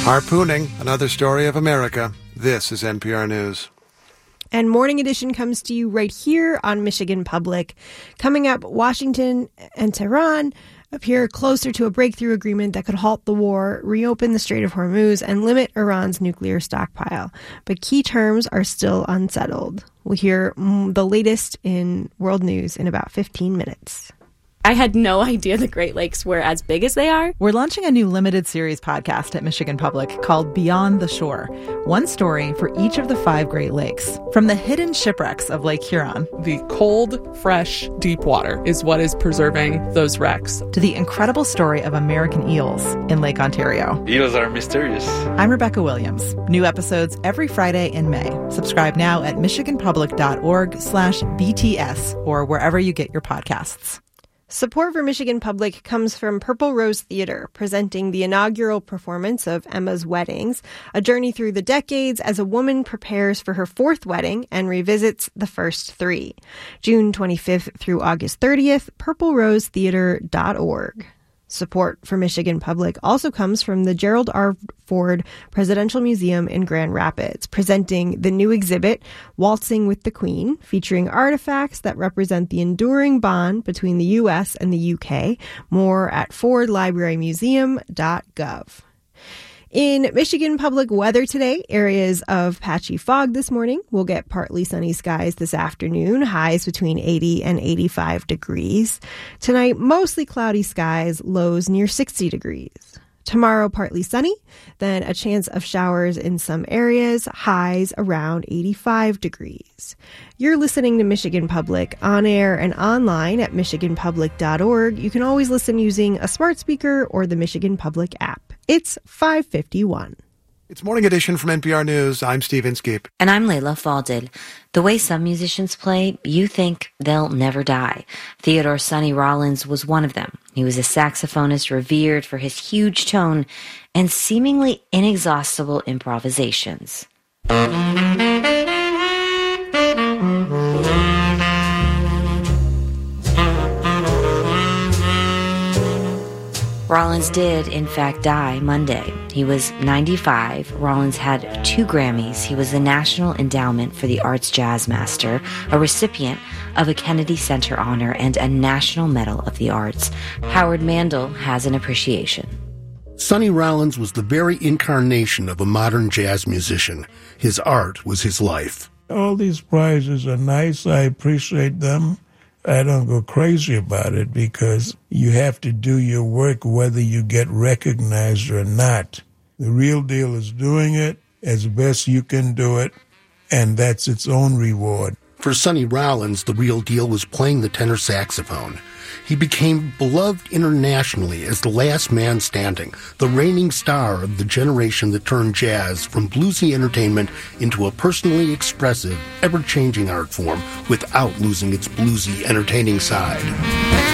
Harpooning, another story of America. This is NPR News. And Morning Edition comes to you right here on Michigan Public. Coming up, Washington and Tehran appear closer to a breakthrough agreement that could halt the war, reopen the Strait of Hormuz, and limit Iran's nuclear stockpile. But key terms are still unsettled. We'll hear the latest in world news in about 15 minutes. I had no idea the Great Lakes were as big as they are. We're launching a new limited series podcast at Michigan Public called Beyond the Shore. One story for each of the 5 Great Lakes. From the hidden shipwrecks of Lake Huron. The cold, fresh, deep water is what is preserving those wrecks. To the incredible story of American eels in Lake Ontario. Eels are mysterious. I'm Rebecca Williams. New episodes every Friday in May. Subscribe now at michiganpublic.org/BTS or wherever you get your podcasts. Support for Michigan Public comes from Purple Rose Theater, presenting the inaugural performance of Emma's Weddings, a journey through the decades as a woman prepares for her 4th wedding and revisits the first 3. June 25th through August 30th, purplerosetheater.org. Support for Michigan Public also comes from the Gerald R. Ford Presidential Museum in Grand Rapids, presenting the new exhibit, Waltzing with the Queen, featuring artifacts that represent the enduring bond between the U.S. and the U.K. More at fordlibrarymuseum.gov. In Michigan Public weather today, areas of patchy fog this morning. We'll get partly sunny skies this afternoon, highs between 80 and 85 degrees. Tonight, mostly cloudy skies, lows near 60 degrees. Tomorrow, partly sunny, then a chance of showers in some areas, highs around 85 degrees. You're listening to Michigan Public on air and online at michiganpublic.org. You can always listen using a smart speaker or the Michigan Public app. It's 5:51. It's Morning Edition from NPR News. I'm Steve Inskeep. And I'm Layla Falded. The way some musicians play, you think they'll never die. Theodore Sonny Rollins was one of them. He was a saxophonist revered for his huge tone and seemingly inexhaustible improvisations. Rollins did, in fact, die Monday. He was 95. Rollins had 2 Grammys. He was the National Endowment for the Arts Jazz Master, a recipient of a Kennedy Center honor, and a National Medal of the Arts. Howard Mandel has an appreciation. Sonny Rollins was the very incarnation of a modern jazz musician. His art was his life. All these prizes are nice. I appreciate them. I don't go crazy about it because you have to do your work whether you get recognized or not. The real deal is doing it as best you can do it, and that's its own reward. For Sonny Rollins, the real deal was playing the tenor saxophone. He became beloved internationally as the last man standing, the reigning star of the generation that turned jazz from bluesy entertainment into a personally expressive, ever-changing art form without losing its bluesy, entertaining side.